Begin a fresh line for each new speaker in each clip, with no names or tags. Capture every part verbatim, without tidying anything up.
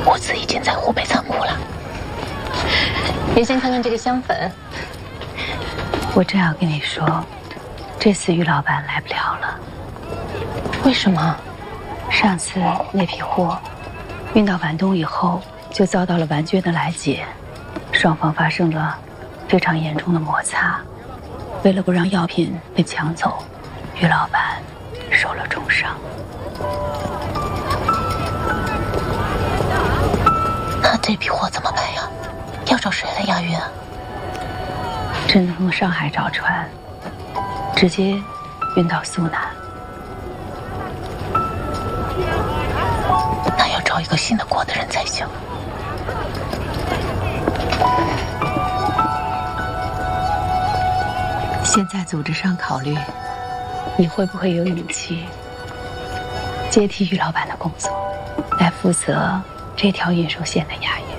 物资已经在湖北仓库了。你先看看这个香粉。
我正要跟你说，这次于老板来不了了。
为什么？
上次那批货运到皖东以后，就遭到了皖军的来劫，双方发生了非常严重的摩擦。为了不让药品被抢走，于老板受了重伤。
那这批货怎么办呀？要找谁来押运啊？
只能从上海找船，直接运到苏南。
那要找一个信得过的人才行。
先在组织上考虑，
你会不会有勇气接替于老板的工作，来负责这条运输线的押运？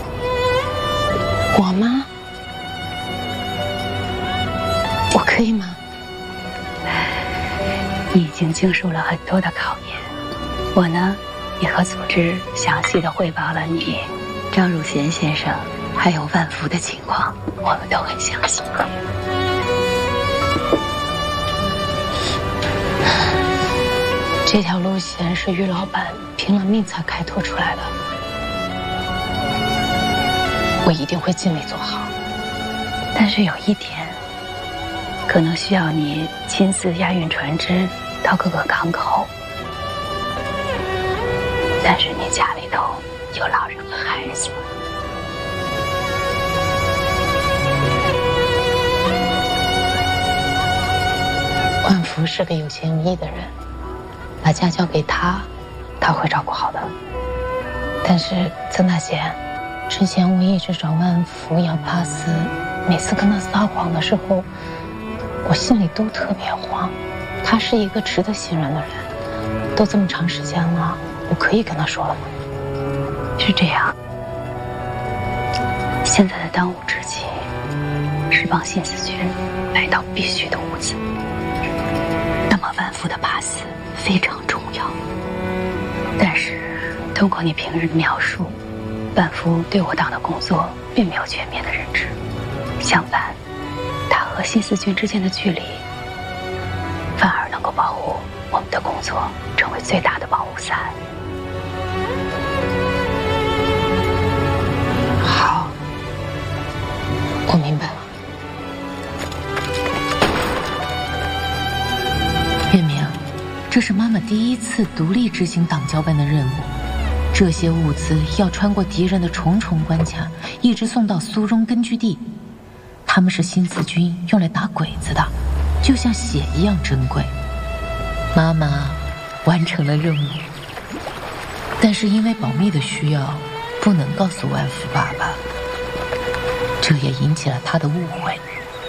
我吗？我可以吗？
你已经经受了很多的考验，我呢，也和组织详细的汇报了你、张汝贤先生还有万福的情况，我们都很相信。
这条路线是于老板拼了命才开拓出来的，我一定会尽力做好。
但是有一点，可能需要你亲自押运船只到各个港口。但是你家里头有老人和孩子。
万福是个有钱无义的人，把家交给他，他会照顾好的。但是曾大贤，之前我一直找万福要 pass， 每次跟他撒谎的时候，我心里都特别慌。他是一个值得信任的人，都这么长时间了，我可以跟他说了吗？
是这样，现在的当务之急是帮新四军买到必须的物资。那么万福的 pass 非常重要，但是通过你平日的描述，万福对我党的工作并没有全面的认知，相反，他和新四军之间的距离反而能够保护我们的工作成为最大的保护伞。
好，我明白了。
月明，这是妈妈第一次独立执行党交办的任务，这些物资要穿过敌人的重重关卡，一直送到苏中根据地。他们是新四军用来打鬼子的，就像血一样珍贵。妈妈完成了任务，但是因为保密的需要，不能告诉万福爸爸，这也引起了他的误会。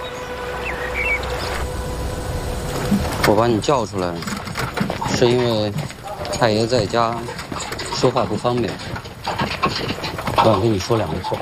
我把你叫出来，是因为太爷在家说话不方便，我想跟你说两个事。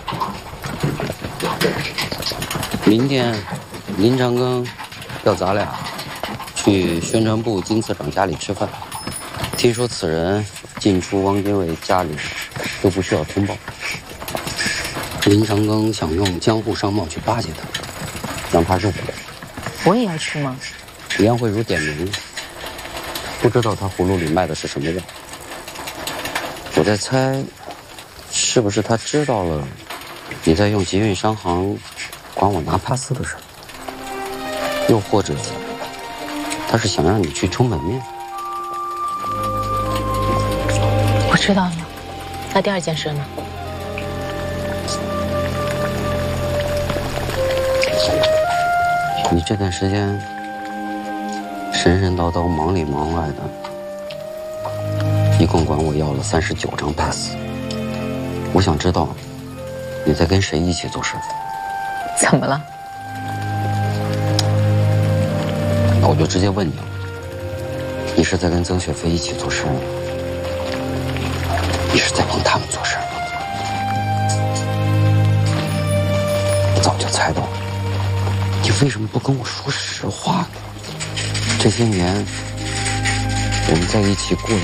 明天林长庚要咱俩去宣传部金次长家里吃饭，听说此人进出汪精卫家里都不需要通报。林长庚想用江户商贸去巴结他，让他认。
我也要去吗？
颜慧茹点名，不知道他葫芦里卖的是什么药。我在猜，是不是他知道了你在用集运商行管我拿帕斯的事，又或者他是想让你去充门面。
我知道了。那第二件事呢？
你这段时间神神叨叨、忙里忙外的，一共管我要了三十九张 pass。我想知道你在跟谁一起做事。
怎么了？
那我就直接问你了，你是在跟曾雪飞一起做事呢？你是在帮他们做事？我早就猜到了，你为什么不跟我说实话呢？这些年我们在一起过了